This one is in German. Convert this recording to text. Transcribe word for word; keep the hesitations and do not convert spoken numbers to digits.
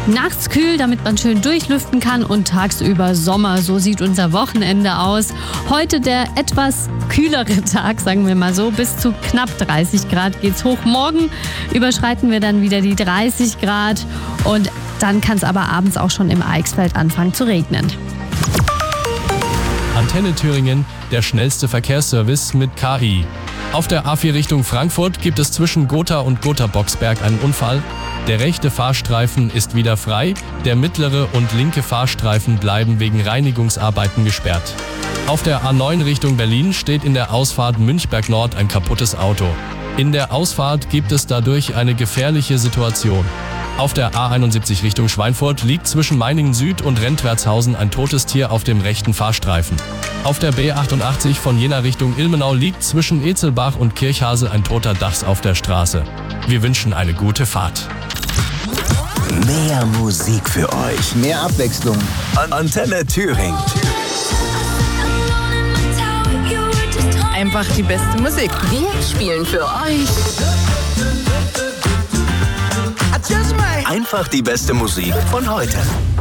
Nachts kühl, damit man schön durchlüften kann und tagsüber Sommer. So sieht unser Wochenende aus. Heute der etwas kühlere Tag, sagen wir mal so. Bis zu knapp dreißig Grad geht's hoch. Morgen überschreiten wir dann wieder die dreißig Grad und dann kann es aber abends auch schon im Eichsfeld anfangen zu regnen. Antenne Thüringen, der schnellste Verkehrsservice mit K I. Auf der A vier Richtung Frankfurt gibt es zwischen Gotha und Gotha-Boxberg einen Unfall. Der rechte Fahrstreifen ist wieder frei, der mittlere und linke Fahrstreifen bleiben wegen Reinigungsarbeiten gesperrt. Auf der A neun Richtung Berlin steht in der Ausfahrt Münchberg Nord ein kaputtes Auto. In der Ausfahrt gibt es dadurch eine gefährliche Situation. Auf der A einundsiebzig Richtung Schweinfurt liegt zwischen Meiningen Süd und Rentwertshausen ein totes Tier auf dem rechten Fahrstreifen. Auf der B achtundachtzig von Jena Richtung Ilmenau liegt zwischen Etzelbach und Kirchhase ein toter Dachs auf der Straße. Wir wünschen eine gute Fahrt. Mehr Musik für euch. Mehr Abwechslung. Antenne Thüringen. Einfach die beste Musik. Wir spielen für euch Einfach die beste Musik von heute.